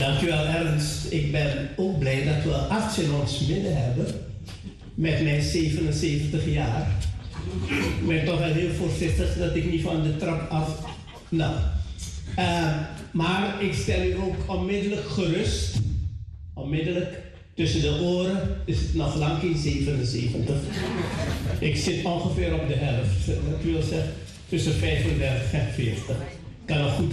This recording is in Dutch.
Dankjewel Ernst. Ik ben ook blij dat we Arts in ons midden hebben. Met mijn 77 jaar. Ik ben toch wel heel voorzichtig dat ik niet van de trap af... Nou. Maar ik stel u ook onmiddellijk gerust. Onmiddellijk tussen de oren is het nog lang geen 77. Ik zit ongeveer op de helft. Dat wil zeggen tussen 35 en 40. Ik kan nog goed